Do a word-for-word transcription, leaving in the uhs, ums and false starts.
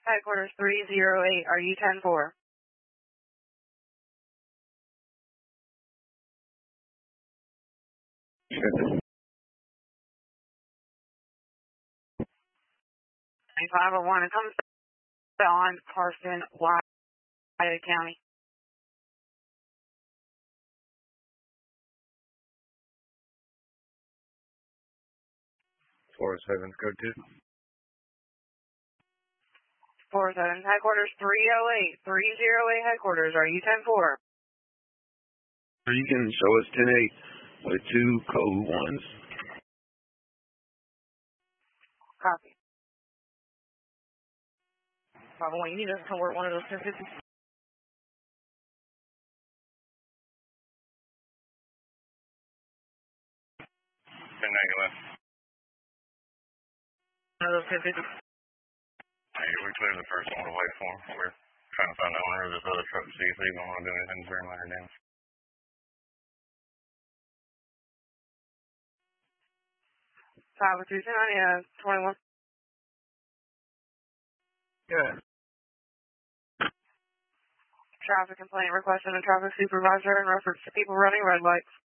Headquarters three zero eight, are you ten four? five oh one, it comes on Carson, Wyatt County. four seven, code two. four seven, headquarters three oh eight, three oh eight headquarters, are you ten four? You can show us ten eight with two code ones. Copy. five oh one, you need us to work one of those ten fifty. ten negative. One of those ten fifty. Hey, we cleared the first one to wait for him. We're trying to find the owner of this other truck to see if they don't want to do anything very minor damage. five oh two, uh, twenty-one. Good. Traffic complaint requested a traffic supervisor in reference to people running red lights.